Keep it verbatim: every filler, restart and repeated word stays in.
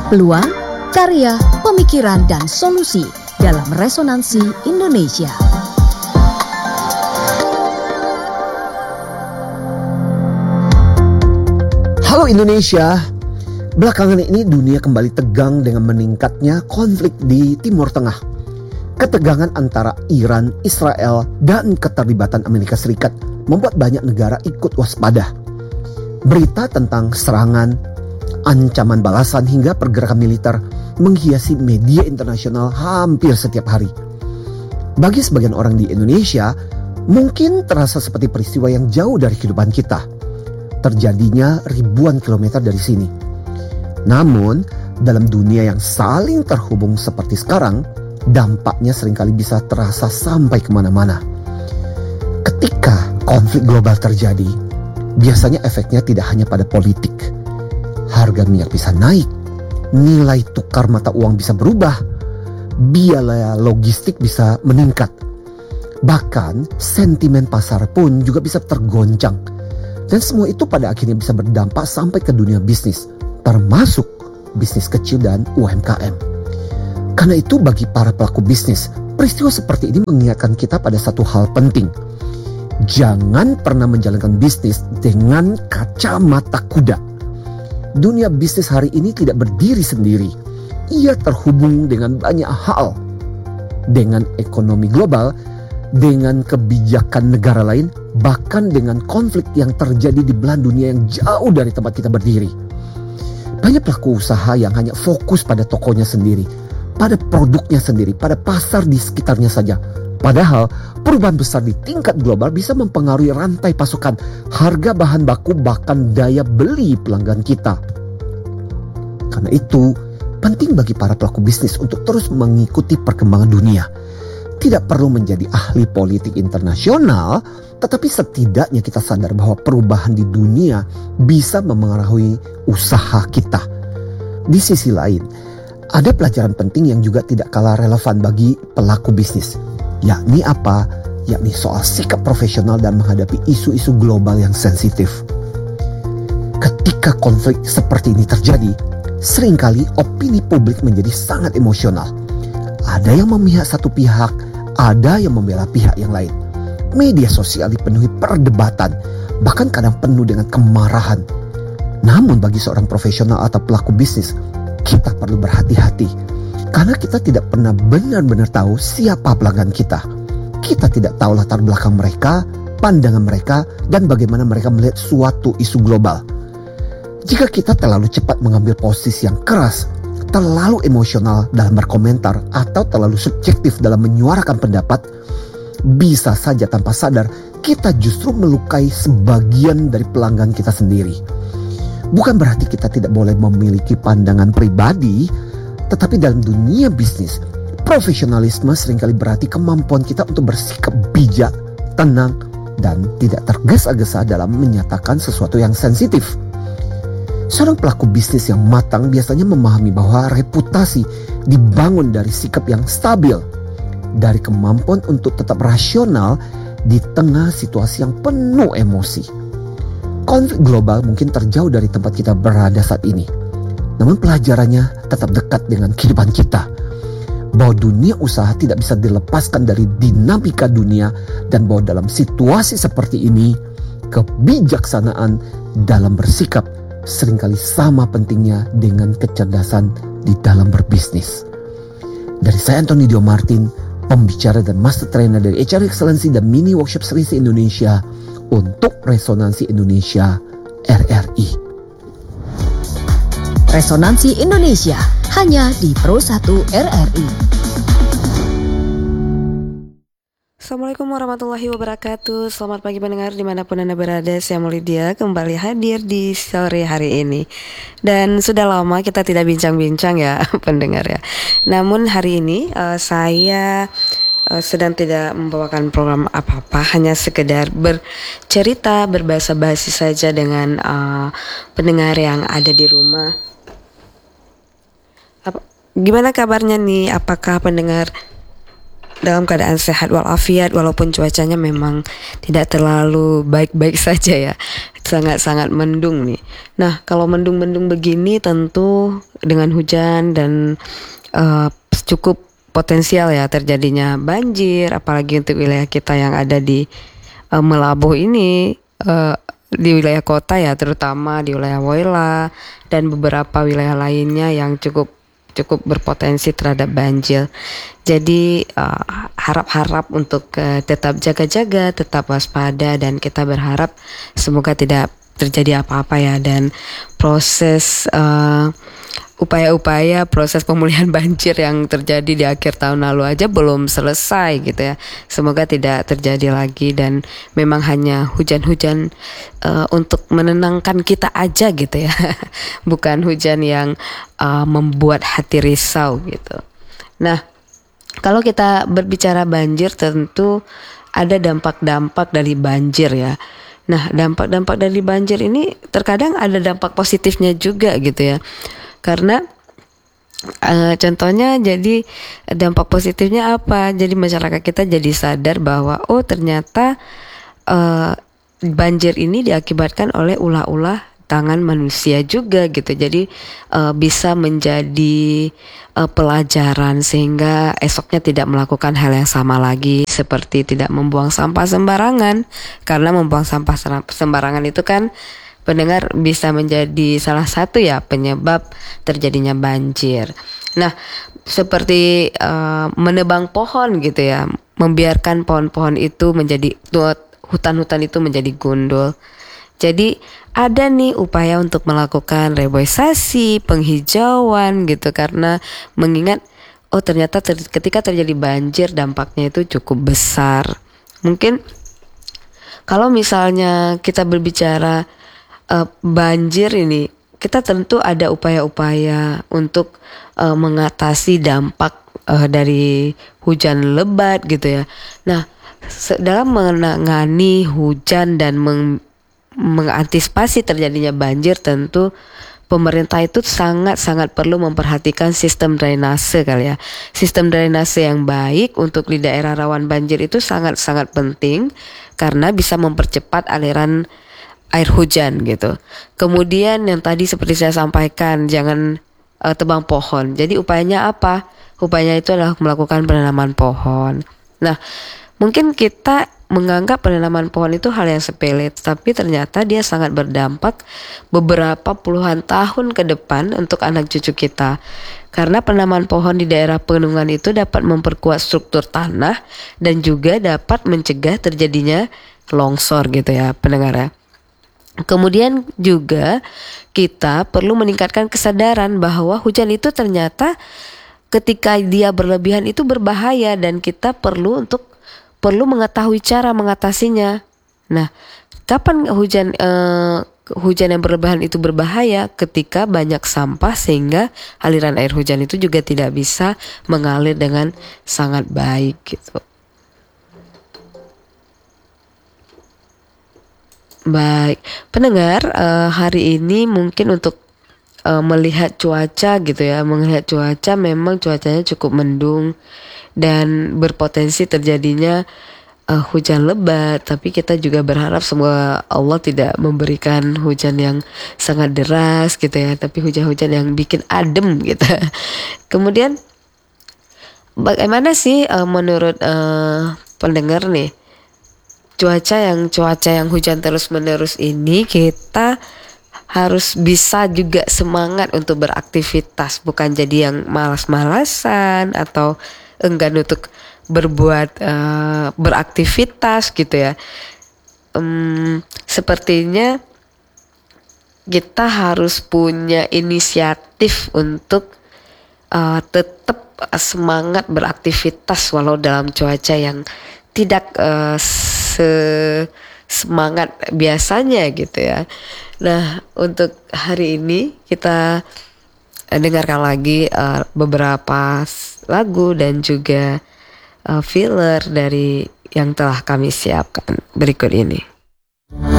Peluang, karya, pemikiran, dan solusi dalam Resonansi Indonesia. Halo Indonesia, belakangan ini dunia kembali tegang dengan meningkatnya konflik di Timur Tengah. Ketegangan antara Iran, Israel, dan keterlibatan Amerika Serikat membuat banyak negara ikut waspada. Berita tentang serangan, ancaman balasan hingga pergerakan militer menghiasi media internasional hampir setiap hari. Bagi sebagian orang di Indonesia, mungkin terasa seperti peristiwa yang jauh dari kehidupan kita. Terjadinya ribuan kilometer dari sini. Namun, dalam dunia yang saling terhubung seperti sekarang, dampaknya seringkali bisa terasa sampai kemana-mana. Ketika konflik global terjadi, biasanya efeknya tidak hanya pada politik. Harga minyak bisa naik, nilai tukar mata uang bisa berubah, biaya logistik bisa meningkat. Bahkan sentimen pasar pun juga bisa tergoncang. Dan semua itu pada akhirnya bisa berdampak sampai ke dunia bisnis, termasuk bisnis kecil dan U M K M. Karena itu bagi para pelaku bisnis, peristiwa seperti ini mengingatkan kita pada satu hal penting. Jangan pernah menjalankan bisnis dengan kacamata kuda. Dunia bisnis hari ini tidak berdiri sendiri. Ia terhubung dengan banyak hal. Dengan ekonomi global, dengan kebijakan negara lain, bahkan dengan konflik yang terjadi di belahan dunia yang jauh dari tempat kita berdiri. Banyak pelaku usaha yang hanya fokus pada tokonya sendiri, pada produknya sendiri, pada pasar di sekitarnya saja. Padahal perubahan besar di tingkat global bisa mempengaruhi rantai pasokan, harga bahan baku, bahkan daya beli pelanggan kita. Karena itu, penting bagi para pelaku bisnis untuk terus mengikuti perkembangan dunia. Tidak perlu menjadi ahli politik internasional, tetapi setidaknya kita sadar bahwa perubahan di dunia bisa memengaruhi usaha kita. Di sisi lain, ada pelajaran penting yang juga tidak kalah relevan bagi pelaku bisnis. Yakni apa? Yakni soal sikap profesional dan menghadapi isu-isu global yang sensitif. Ketika konflik seperti ini terjadi, seringkali opini publik menjadi sangat emosional. Ada yang memihak satu pihak, ada yang membela pihak yang lain. Media sosial dipenuhi perdebatan, bahkan kadang penuh dengan kemarahan. Namun bagi seorang profesional atau pelaku bisnis, kita perlu berhati-hati. Karena kita tidak pernah benar-benar tahu siapa pelanggan kita. Kita tidak tahu latar belakang mereka, pandangan mereka, dan bagaimana mereka melihat suatu isu global. Jika kita terlalu cepat mengambil posisi yang keras, terlalu emosional dalam berkomentar, atau terlalu subjektif dalam menyuarakan pendapat, bisa saja tanpa sadar kita justru melukai sebagian dari pelanggan kita sendiri. Bukan berarti kita tidak boleh memiliki pandangan pribadi, tetapi dalam dunia bisnis, profesionalisme seringkali berarti kemampuan kita untuk bersikap bijak, tenang, dan tidak tergesa-gesa dalam menyatakan sesuatu yang sensitif. Seorang pelaku bisnis yang matang biasanya memahami bahwa reputasi dibangun dari sikap yang stabil, dari kemampuan untuk tetap rasional di tengah situasi yang penuh emosi. Konflik global mungkin terjauh dari tempat kita berada saat ini, namun pelajarannya tetap dekat dengan kehidupan kita. Bahwa dunia usaha tidak bisa dilepaskan dari dinamika dunia, dan bahwa dalam situasi seperti ini, kebijaksanaan dalam bersikap seringkali sama pentingnya dengan kecerdasan di dalam berbisnis. Dari saya Anthony Dio Martin, pembicara dan master trainer dari H R Excellency dan Mini Workshop Series Indonesia untuk Resonansi Indonesia R R I. Resonansi Indonesia hanya di Pro satu R R I. Assalamualaikum warahmatullahi wabarakatuh. Selamat pagi pendengar dimanapun Anda berada. Saya Mulydia kembali hadir di sore hari ini. Dan sudah lama kita tidak bincang-bincang ya pendengar ya. Namun hari ini uh, saya uh, sedang tidak membawakan program apa-apa, hanya sekedar bercerita, berbahasa basi saja dengan uh, pendengar yang ada di rumah. Apa, gimana kabarnya nih? Apakah pendengar dalam keadaan sehat walafiat walaupun cuacanya memang tidak terlalu baik-baik saja ya. sangat-sangat mendung nih. Nah, kalau mendung-mendung begini tentu dengan hujan dan uh, cukup potensial ya terjadinya banjir, apalagi untuk wilayah kita yang ada di uh, Melabuh ini, uh, di wilayah kota ya, terutama di wilayah Woyla dan beberapa wilayah lainnya yang cukup cukup berpotensi terhadap banjir. Jadi uh, harap-harap untuk uh, tetap jaga-jaga, tetap waspada, dan kita berharap semoga tidak terjadi apa-apa ya, dan proses uh, upaya-upaya proses pemulihan banjir yang terjadi di akhir tahun lalu aja belum selesai gitu ya. Semoga tidak terjadi lagi dan memang hanya hujan-hujan uh, untuk menenangkan kita aja gitu ya. Bukan hujan yang uh, membuat hati risau gitu. Nah, kalau kita berbicara banjir tentu ada dampak-dampak dari banjir ya. Nah, dampak-dampak dari banjir ini terkadang ada dampak positifnya juga gitu ya. Karena uh, contohnya jadi dampak positifnya apa? Jadi masyarakat kita jadi sadar bahwa oh ternyata uh, banjir ini diakibatkan oleh ulah-ulah tangan manusia juga gitu. Jadi uh, bisa menjadi uh, pelajaran sehingga esoknya tidak melakukan hal yang sama lagi, seperti tidak membuang sampah sembarangan. Karena membuang sampah sembarangan itu kan pendengar bisa menjadi salah satu ya penyebab terjadinya banjir. Nah, seperti uh, menebang pohon gitu ya, membiarkan pohon-pohon itu menjadi hutan-hutan itu menjadi gundul. Jadi ada nih upaya untuk melakukan reboisasi, penghijauan gitu, karena mengingat oh ternyata ter- ketika terjadi banjir dampaknya itu cukup besar. Mungkin kalau misalnya kita berbicara Uh, banjir ini, kita tentu ada upaya-upaya untuk uh, mengatasi dampak uh, dari hujan lebat gitu ya. Nah, se- dalam menangani hujan dan meng- mengantisipasi terjadinya banjir, tentu pemerintah itu sangat-sangat perlu memperhatikan sistem drainase kali ya. Sistem drainase yang baik untuk di daerah rawan banjir itu sangat-sangat penting karena bisa mempercepat aliran air hujan gitu. Kemudian yang tadi seperti saya sampaikan, jangan uh, tebang pohon. Jadi upayanya apa? Upayanya itu adalah melakukan penanaman pohon. Nah, mungkin kita menganggap penanaman pohon itu hal yang sepele, tapi ternyata dia sangat berdampak beberapa puluhan tahun ke depan untuk anak cucu kita. Karena penanaman pohon di daerah pegunungan itu dapat memperkuat struktur tanah dan juga dapat mencegah terjadinya longsor gitu ya pendengar ya. Kemudian juga kita perlu meningkatkan kesadaran bahwa hujan itu ternyata ketika dia berlebihan itu berbahaya dan kita perlu untuk perlu mengetahui cara mengatasinya. Nah, kapan hujan eh, hujan yang berlebihan itu berbahaya? Ketika banyak sampah sehingga aliran air hujan itu juga tidak bisa mengalir dengan sangat baik gitu. Baik, pendengar, uh, hari ini mungkin untuk uh, melihat cuaca gitu ya, melihat cuaca memang cuacanya cukup mendung dan berpotensi terjadinya uh, hujan lebat. Tapi kita juga berharap semoga Allah tidak memberikan hujan yang sangat deras gitu ya, tapi hujan-hujan yang bikin adem gitu. Kemudian bagaimana sih uh, menurut uh, pendengar nih? Cuaca yang cuaca yang hujan terus menerus ini, kita harus bisa juga semangat untuk beraktivitas, bukan jadi yang malas-malasan atau enggan untuk berbuat uh, beraktivitas gitu ya. Um, sepertinya kita harus punya inisiatif untuk uh, tetap semangat beraktivitas walau dalam cuaca yang tidak uh, semangat biasanya gitu ya. Nah, untuk hari ini kita dengarkan lagi uh, beberapa lagu dan juga uh, filler dari yang telah kami siapkan berikut ini.